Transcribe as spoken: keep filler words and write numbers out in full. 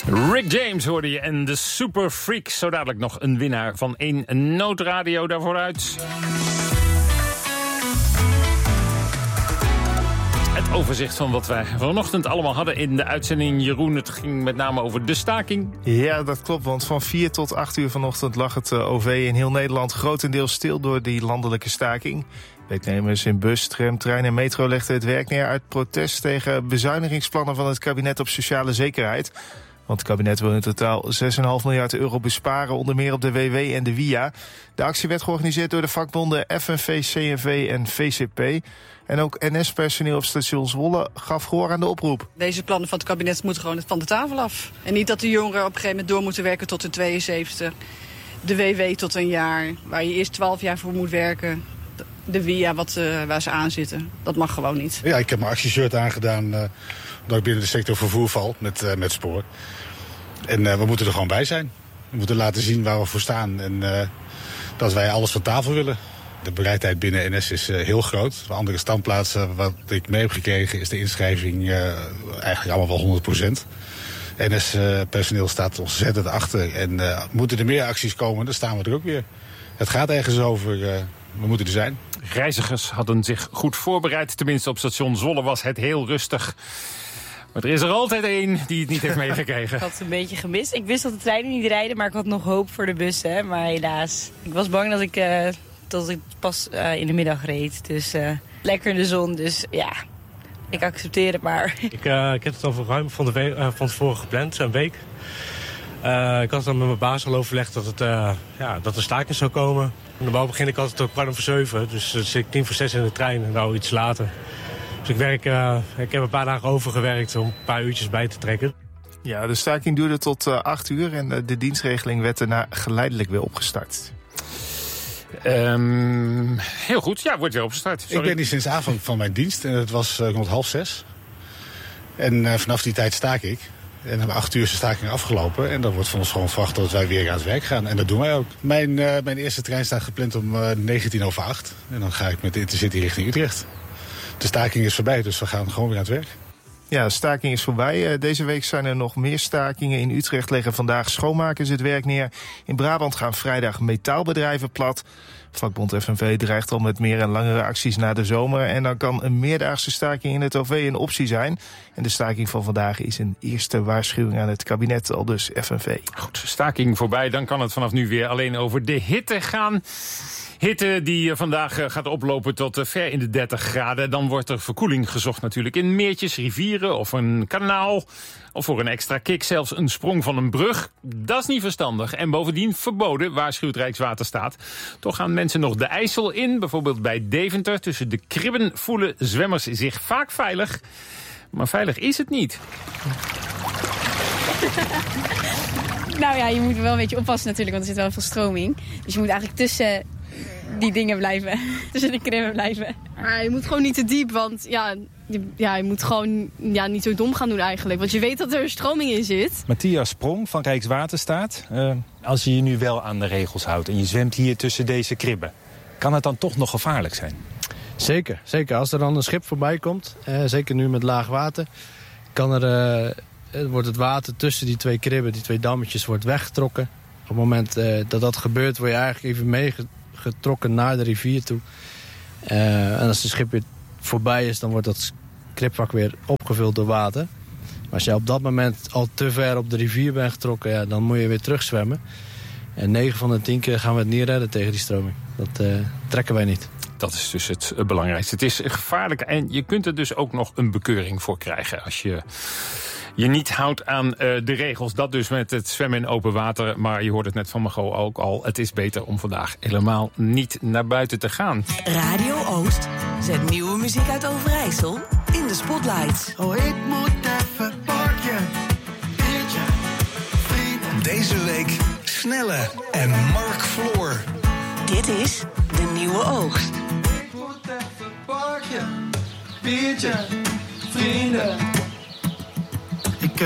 Rick James hoorde je en de Super Freaks. Zo dadelijk nog een winnaar van één Noodradio daarvoor uit. Het overzicht van wat wij vanochtend allemaal hadden in de uitzending. Jeroen, het ging met name over de staking. Ja, dat klopt, want van vier tot acht uur vanochtend lag het O V in heel Nederland grotendeels stil door die landelijke staking. Werknemers in bus, tram, trein en metro legden het werk neer uit protest tegen bezuinigingsplannen van het kabinet op sociale zekerheid. Want het kabinet wil in totaal zes komma vijf miljard euro besparen, onder meer op de W W en de W I A. De actie werd georganiseerd door de vakbonden F N V, C N V en V C P. En ook N S-personeel op station Zwolle gaf gehoor aan de oproep. Deze plannen van het kabinet moeten gewoon van de tafel af. En niet dat de jongeren op een gegeven moment door moeten werken tot hun tweeënzeventigste. De W W tot een jaar, waar je eerst twaalf jaar voor moet werken. De W I A wat, uh, waar ze aan zitten. Dat mag gewoon niet. Ja, ik heb mijn actieshirt aangedaan uh, omdat ik binnen de sector vervoer val met, uh, met spoor. En uh, we moeten er gewoon bij zijn. We moeten laten zien waar we voor staan en uh, dat wij alles van tafel willen. De bereidheid binnen N S is uh, heel groot. Bij andere standplaatsen, wat ik mee heb gekregen, is de inschrijving uh, eigenlijk allemaal wel honderd procent. N S-personeel uh, staat ontzettend achter. En uh, moeten er meer acties komen, dan staan we er ook weer. Het gaat ergens over, uh, we moeten er zijn. Reizigers hadden zich goed voorbereid. Tenminste, op station Zwolle was het heel rustig. Maar er is er altijd één die het niet heeft meegekregen. Ik had het een beetje gemist. Ik wist dat de treinen niet rijden, maar ik had nog hoop voor de bussen. Maar helaas, ik was bang dat ik, uh, dat ik pas uh, in de middag reed. Dus uh, lekker in de zon, dus ja, ik accepteer het maar. Ik, uh, ik heb het al van ruim van, de we- uh, van tevoren gepland, een week. Uh, ik had dan met mijn baas al overlegd dat, het, uh, ja, dat er staking zou komen. Normaal begin ik altijd ook kwart over zeven, dus uh, zit ik tien voor zes in de trein en nou iets later. Dus ik, werk, uh, ik heb een paar dagen overgewerkt om een paar uurtjes bij te trekken. Ja, de staking duurde tot uh, acht uur en uh, de dienstregeling werd daarna geleidelijk weer opgestart. Um, heel goed, ja, wordt weer opgestart. Sorry. Ik ben hier sinds avond van mijn dienst en het was uh, rond half zes. En uh, vanaf die tijd staak ik. En om acht uur is de staking afgelopen. En dan wordt van ons gewoon verwacht dat wij weer aan het werk gaan. En dat doen wij ook. Mijn, uh, mijn eerste trein staat gepland om uh, negentien over acht. En dan ga ik met de Intercity richting Utrecht. De staking is voorbij, dus we gaan gewoon weer aan het werk. Ja, de staking is voorbij. Deze week zijn er nog meer stakingen. In Utrecht leggen vandaag schoonmakers het werk neer. In Brabant gaan vrijdag metaalbedrijven plat. Vakbond F N V dreigt al met meer en langere acties na de zomer. En dan kan een meerdaagse staking in het O V een optie zijn. En de staking van vandaag is een eerste waarschuwing aan het kabinet, al dus F N V. Goed, staking voorbij. Dan kan het vanaf nu weer alleen over de hitte gaan. Hitte die vandaag gaat oplopen tot ver in de dertig graden. Dan wordt er verkoeling gezocht natuurlijk in meertjes, rivieren of een kanaal. Of voor een extra kick zelfs een sprong van een brug. Dat is niet verstandig en bovendien verboden, waarschuwt Rijkswaterstaat. Toch gaan mensen nog de IJssel in. Bijvoorbeeld bij Deventer. Tussen de kribben voelen zwemmers zich vaak veilig. Maar veilig is het niet. Nou ja, je moet wel een beetje oppassen natuurlijk, want er zit wel veel stroming. Dus je moet eigenlijk tussen die dingen blijven. Tussen de kribben blijven. Maar je moet gewoon niet te diep, want ja, je, ja, je moet gewoon ja, niet zo dom gaan doen eigenlijk. Want je weet dat er stroming in zit. Matthias Sprong van Rijkswaterstaat. Uh, als je je nu wel aan de regels houdt en je zwemt hier tussen deze kribben, kan het dan toch nog gevaarlijk zijn? Zeker, zeker. Als er dan een schip voorbij komt, uh, zeker nu met laag water, kan er, uh, wordt het water tussen die twee kribben, die twee dammetjes, wordt weggetrokken. Op het moment uh, dat dat gebeurt, word je eigenlijk even meegetrokken naar de rivier toe. Uh, en als het schip weer voorbij is, dan wordt dat kribvak weer opgevuld door water. Maar als je op dat moment al te ver op de rivier bent getrokken, ja, dan moet je weer terugzwemmen. En negen van de tien keer gaan we het niet redden tegen die stroming. Dat uh, trekken wij niet. Dat is dus het belangrijkste. Het is gevaarlijk en je kunt er dus ook nog een bekeuring voor krijgen als je je niet houdt aan uh, de regels. Dat dus met het zwemmen in open water. Maar je hoort het net van Margot ook al. Het is beter om vandaag helemaal niet naar buiten te gaan. Radio Oost zet nieuwe muziek uit Overijssel in de spotlights. Oh, ik moet even parken. Deze week Snelle en Mark Floor. Dit is de nieuwe oogst. Ik moet even parken. Biertje, vrienden.